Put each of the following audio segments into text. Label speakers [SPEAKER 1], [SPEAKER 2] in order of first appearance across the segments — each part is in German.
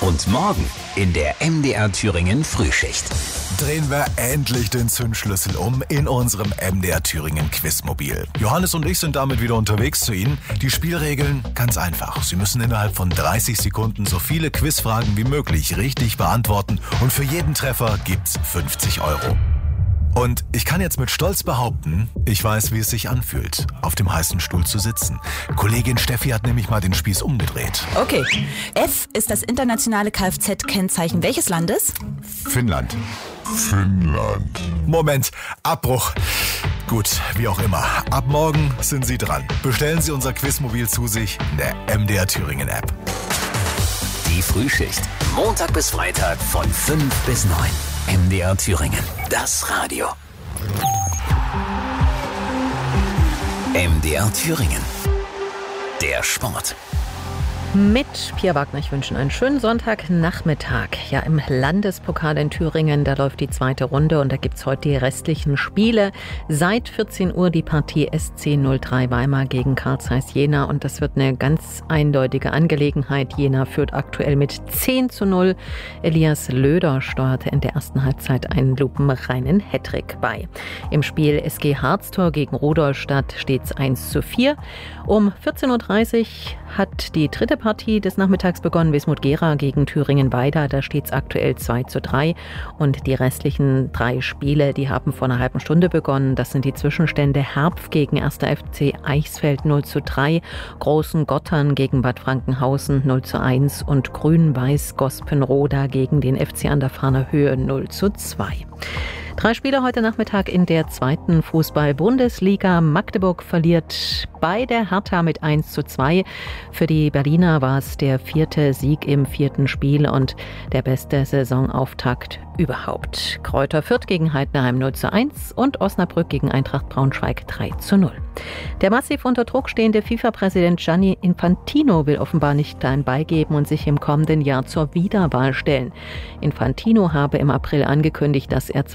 [SPEAKER 1] Und morgen in der MDR Thüringen Frühschicht.
[SPEAKER 2] Drehen wir endlich den Zündschlüssel um in unserem MDR Thüringen Quizmobil. Johannes und ich sind damit wieder unterwegs zu Ihnen. Die Spielregeln ganz einfach. Sie müssen innerhalb von 30 Sekunden so viele Quizfragen wie möglich richtig beantworten und für jeden Treffer gibt's 50 €. Und ich kann jetzt mit Stolz behaupten, ich weiß, wie es sich anfühlt, auf dem heißen Stuhl zu sitzen. Kollegin Steffi hat nämlich mal den Spieß umgedreht.
[SPEAKER 3] Okay. F ist das internationale Kfz-Kennzeichen welches Landes?
[SPEAKER 2] Finnland. Moment, Abbruch. Gut, wie auch immer. Ab morgen sind Sie dran. Bestellen Sie unser Quizmobil zu sich in der MDR Thüringen App.
[SPEAKER 1] Die Frühschicht. Montag bis Freitag von 5 bis 9. MDR Thüringen. Das Radio. MDR Thüringen. Der Sport.
[SPEAKER 4] Mit Pia Wagner, ich wünsche einen schönen Sonntagnachmittag. Ja, im Landespokal in Thüringen, da läuft die zweite Runde und da gibt's heute die restlichen Spiele. Seit 14 Uhr die Partie SC 03 Weimar gegen Carl Zeiss Jena und das wird eine ganz eindeutige Angelegenheit. Jena führt aktuell mit 10:0. Elias Löder steuerte in der ersten Halbzeit einen lupenreinen Hattrick bei. Im Spiel SG Harztor gegen Rudolstadt steht's 1:4. Um 14:30 Uhr hat die dritte Partie des Nachmittags begonnen. Wismut Gera gegen Thüringen-Weida. Da steht es aktuell 2:3. Und die restlichen 3 Spiele, die haben vor einer halben Stunde begonnen. Das sind die Zwischenstände: Herpf gegen 1. FC Eichsfeld 0:3, Großen-Gottern gegen Bad Frankenhausen 0:1 und Grün-Weiß Gospenroda gegen den FC an der Fahner Höhe 0:2. 3 Spiele heute Nachmittag in der zweiten Fußball-Bundesliga. Magdeburg verliert bei der Hertha mit 1:2. Für die Berliner war es der 4. Sieg im 4. Spiel und der beste Saisonauftakt überhaupt. Kräuter Fürth gegen Heidenheim 0:1 und Osnabrück gegen Eintracht Braunschweig 3:0. Der massiv unter Druck stehende FIFA-Präsident Gianni Infantino will offenbar nicht klein beigeben und sich im kommenden Jahr zur Wiederwahl stellen. Infantino habe im April angekündigt, dass er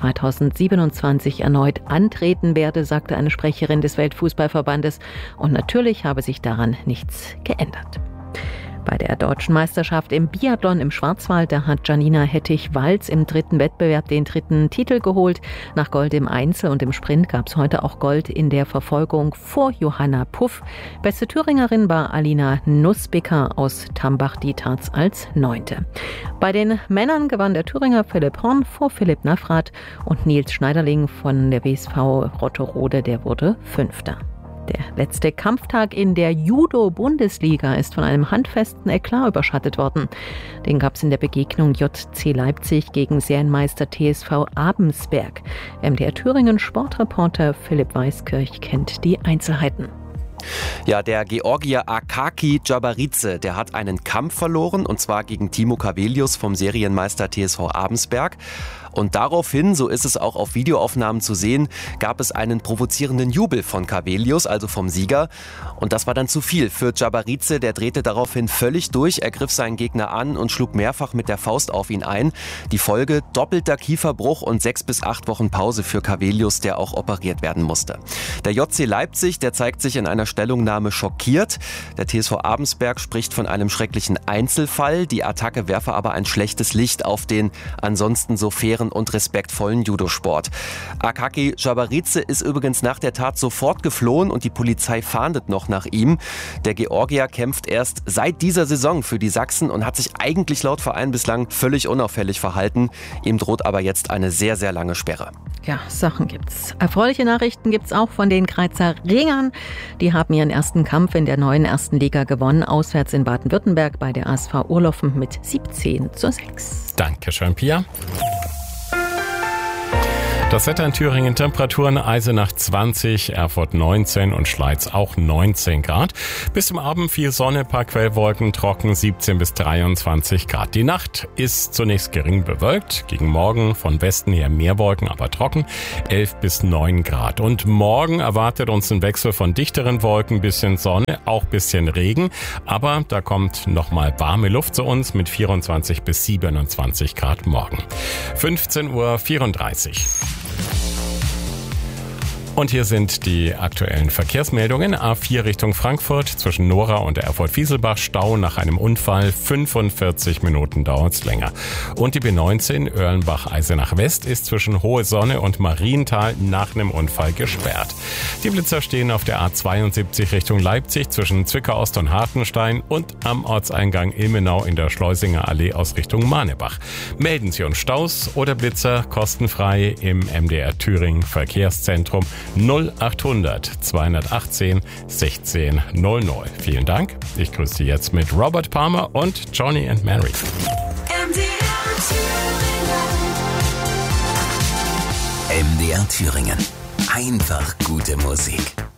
[SPEAKER 4] 2027 erneut antreten werde, sagte eine Sprecherin des Weltfußballverbandes. Und natürlich habe sich daran nichts geändert. Bei der deutschen Meisterschaft im Biathlon im Schwarzwald, da hat Janina Hettich-Walz im 3. Wettbewerb den 3. Titel geholt. Nach Gold im Einzel und im Sprint gab es heute auch Gold in der Verfolgung vor Johanna Puff. Beste Thüringerin war Alina Nussbicker aus Tambach, die tat's als 9. Bei den Männern gewann der Thüringer Philipp Horn vor Philipp Navrat und Nils Schneiderling von der WSV Rotterode, der wurde 5. Der letzte Kampftag in der Judo-Bundesliga ist von einem handfesten Eklat überschattet worden. Den gab es in der Begegnung JC Leipzig gegen Serienmeister TSV Abensberg. MDR Thüringen Sportreporter Philipp Weiskirch kennt die Einzelheiten.
[SPEAKER 5] Ja, der Georgier Akaki Jabaridze, der hat einen Kampf verloren und zwar gegen Timo Cavelius vom Serienmeister TSV Abensberg. Und daraufhin, so ist es auch auf Videoaufnahmen zu sehen, gab es einen provozierenden Jubel von Cavelius, also vom Sieger. Und das war dann zu viel für Jabaridze, der drehte daraufhin völlig durch, er griff seinen Gegner an und schlug mehrfach mit der Faust auf ihn ein. Die Folge: doppelter Kieferbruch und 6 bis 8 Wochen Pause für Cavelius, der auch operiert werden musste. Der JC Leipzig, der zeigt sich in einer Stellungnahme schockiert. Der TSV Abensberg spricht von einem schrecklichen Einzelfall. Die Attacke werfe aber ein schlechtes Licht auf den ansonsten so fairen und respektvollen Judosport. Akaki Jabaridze ist übrigens nach der Tat sofort geflohen und die Polizei fahndet noch nach ihm. Der Georgier kämpft erst seit dieser Saison für die Sachsen und hat sich eigentlich laut Verein bislang völlig unauffällig verhalten. Ihm droht aber jetzt eine sehr, sehr lange Sperre.
[SPEAKER 4] Ja, Sachen gibt's. Erfreuliche Nachrichten gibt's auch von den Greizer Ringern. Die haben ihren ersten Kampf in der neuen 1. Liga gewonnen, auswärts in Baden-Württemberg bei der ASV Urloffen mit 17:6.
[SPEAKER 6] Dankeschön, Pia. Das Wetter in Thüringen: Temperaturen: Eisenach 20, Erfurt 19 und Schleiz auch 19 Grad. Bis zum Abend viel Sonne, paar Quellwolken, trocken 17 bis 23 Grad. Die Nacht ist zunächst gering bewölkt, gegen Morgen von Westen her mehr Wolken, aber trocken, 11 bis 9 Grad. Und morgen erwartet uns ein Wechsel von dichteren Wolken, bisschen Sonne, auch bisschen Regen, aber da kommt nochmal warme Luft zu uns mit 24 bis 27 Grad morgen. 15:34 Uhr. Und hier sind die aktuellen Verkehrsmeldungen. A4 Richtung Frankfurt zwischen Nora und Erfurt-Wieselbach Stau nach einem Unfall. 45 Minuten dauert's länger. Und die B19 Oerlenbach-Eisenach West ist zwischen Hohe Sonne und Marienthal nach einem Unfall gesperrt. Die Blitzer stehen auf der A72 Richtung Leipzig zwischen Zwickau Ost und Hartenstein und am Ortseingang Ilmenau in der Schleusinger Allee aus Richtung Manebach. Melden Sie uns Staus oder Blitzer kostenfrei im MDR Thüringen Verkehrszentrum 0800 218 16 00. Vielen Dank. Ich grüße Sie jetzt mit Robert Palmer und Johnny and Mary.
[SPEAKER 1] MDR Thüringen. Einfach gute Musik.